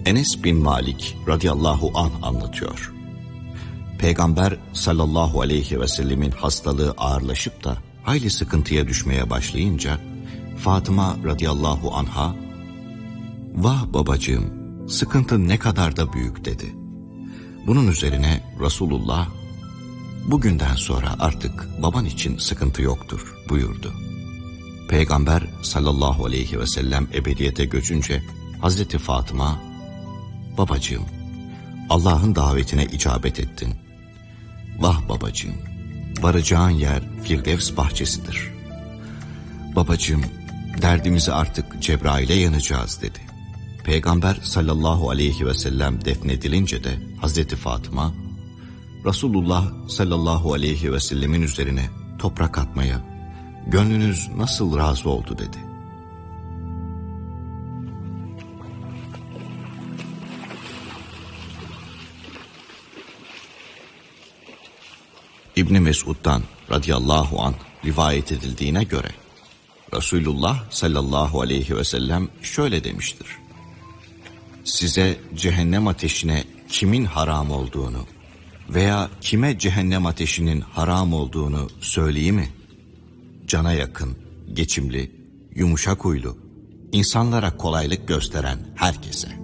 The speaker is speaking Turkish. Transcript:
Enes bin Malik radıyallahu anh anlatıyor. Peygamber sallallahu aleyhi ve sellemin hastalığı ağırlaşıp da hayli sıkıntıya düşmeye başlayınca Fatıma radıyallahu anha, "Vah babacığım, sıkıntı ne kadar da büyük" dedi. Bunun üzerine Resulullah, "Bugünden sonra artık baban için sıkıntı yoktur" buyurdu. Peygamber sallallahu aleyhi ve sellem ebediyete göçünce Hazreti Fatıma, "Babacığım, Allah'ın davetine icabet ettin. Vah babacığım, varacağın yer Firdevs bahçesidir. Babacığım, derdimizi artık Cebrail'e yanacağız" dedi. Peygamber sallallahu aleyhi ve sellem defnedilince de Hazreti Fatıma, Resulullah sallallahu aleyhi ve sellemin üzerine toprak atmaya "Gönlünüz nasıl razı oldu?" dedi. İbn Mesud'dan radıyallahu anh rivayet edildiğine göre Resulullah sallallahu aleyhi ve sellem şöyle demiştir: "Size cehennem ateşine kimin haram olduğunu veya kime cehennem ateşinin haram olduğunu söyleyeyim mi? Cana yakın, geçimli, yumuşak huylu, insanlara kolaylık gösteren herkese."